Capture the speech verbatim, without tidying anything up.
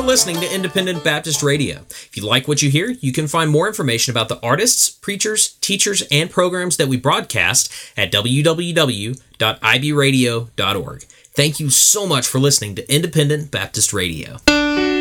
listening to Independent Baptist Radio. If you like what you hear, you can find more information about the artists, preachers, teachers, and programs that we broadcast at w w w dot i b radio dot org. Thank you so much for listening to Independent Baptist Radio.